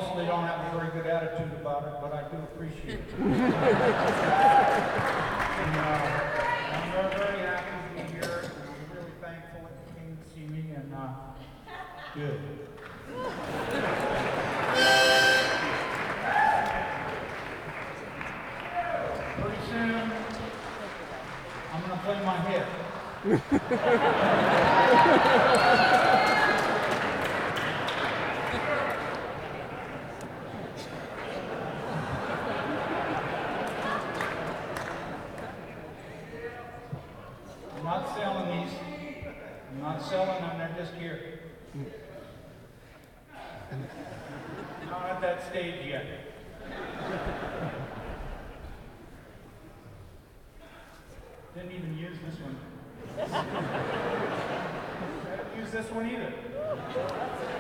mostly don't have a very good attitude about it, but I do appreciate it. And, I'm very, very happy to be here, and I'm really thankful that you came to see me, and good. Pretty soon, I'm going to play my hit. I'm not selling these. I'm not selling them, they're just here. Not at that stage yet. Didn't even use this one. I didn't use this one either.